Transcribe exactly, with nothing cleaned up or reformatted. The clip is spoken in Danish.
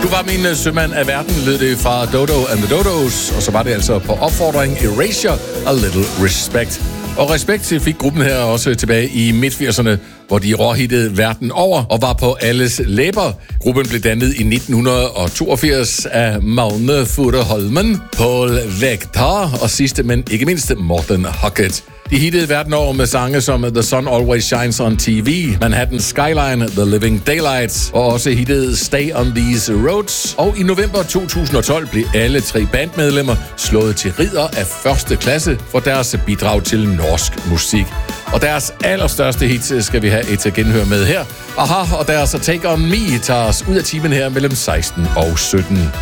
Du var min sømand af verden, lød det fra Dodo and the Dodos, og så var det altså på opfordring Erasure, A Little Respect. Og Respekt fik gruppen her også tilbage i midt-firserne, hvor de råhittede verden over og var på alles læber. Gruppen blev dannet i nitten toogfirs af Magne Fure Holmen, Paul Vector og sidste, men ikke mindst Morten Huckett. De hittede verden over med sange som The Sun Always Shines on T V, Manhattan Skyline, The Living Daylights og også hittede Stay on These Roads. Og i november to tusind og tolv blev alle tre bandmedlemmer slået til ridder af første klasse for deres bidrag til norsk musik. Og deres allerstørste hits skal vi have et genhør med her. Aha, og deres Take On Me tager os ud af timen her mellem seksten og sytten.